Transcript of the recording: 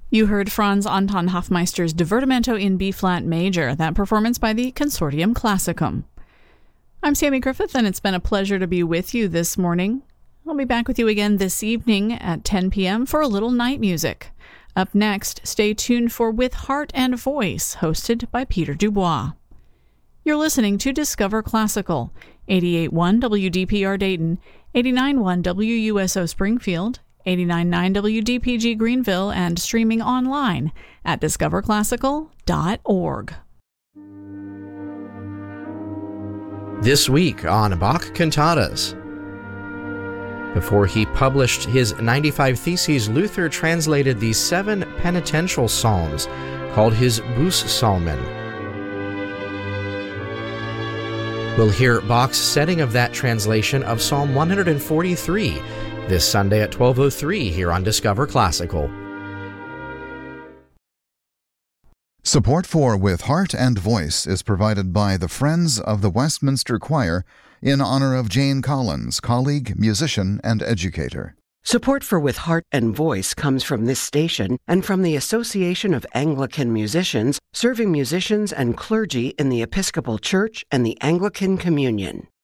You heard Franz Anton Hofmeister's Divertimento in B-flat major, that performance by the Consortium Classicum. I'm Sammy Griffith, and it's been a pleasure to be with you this morning. I'll be back with you again this evening at 10 p.m. for a little night music. Up next, stay tuned for With Heart and Voice, hosted by Peter Dubois. You're listening to Discover Classical, 88.1 WDPR Dayton, 89.1 WUSO Springfield, 89.9 WDPG Greenville, and streaming online at discoverclassical.org. This week on Bach Cantatas. Before he published his 95 Theses, Luther translated the 7 penitential psalms called his Bußpsalmen. We'll hear Bach's setting of that translation of Psalm 143 this Sunday at 12:03 here on Discover Classical. Support for With Heart and Voice is provided by the Friends of the Westminster Choir in honor of Jane Collins, colleague, musician, and educator. Support for With Heart and Voice comes from this station and from the Association of Anglican Musicians, serving musicians and clergy in the Episcopal Church and the Anglican Communion.